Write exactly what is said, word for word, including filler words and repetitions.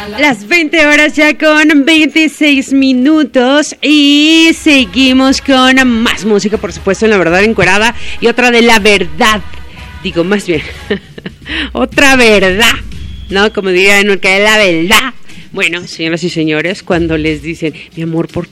Las veinte horas ya con veintiséis minutos y seguimos con más música, por supuesto, en La Verdad Encuerada y otra de la verdad, digo más bien, otra verdad, ¿no? Como diría en el que es la verdad. Bueno, señoras y señores, cuando les dicen, mi amor, ¿por